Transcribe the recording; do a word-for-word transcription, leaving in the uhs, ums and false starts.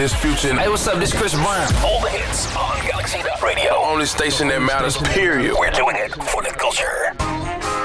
This Future. Hey, what's up? This Chris Brown. All the hits on Galaxy Radio. Only station that matters, period. We're doing it for the culture.